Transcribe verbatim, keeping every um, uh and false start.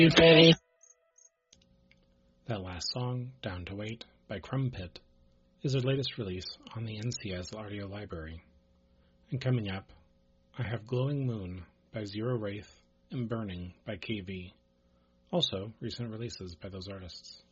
That last song, Down to Wait, by Crumpit, is their latest release on the N C S audio library. And coming up, I have Glowing Moon by Zero Wraith and Burning by K V, also recent releases by those artists.